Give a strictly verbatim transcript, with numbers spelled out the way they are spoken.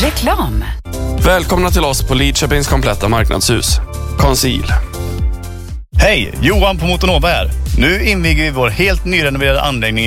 Reklam. Välkomna till oss på Lidköpings kompletta marknadshus. Conceal. Hej, Johan på Motonova här. Nu inviger vi vår helt nyrenoverade anläggning